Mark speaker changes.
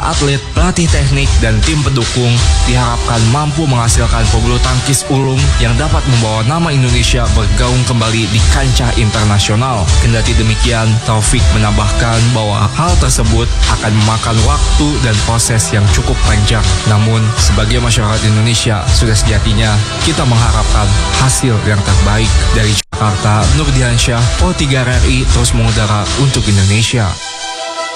Speaker 1: atlet, pelatih teknik, dan tim pendukung diharapkan mampu menghasilkan pebulu tangkis ulung yang dapat membawa nama Indonesia bergaung kembali di kancah internasional. Kendati demikian, Taufik menambahkan bahwa hal tersebut akan memakan waktu dan proses yang cukup panjang. Namun, sebagai masyarakat Indonesia, sudah sejatinya kita mengharapkan hasil yang terbaik. Dari Jakarta, Nurdiansyah, Pro 3 RRI terus mengudara untuk Indonesia.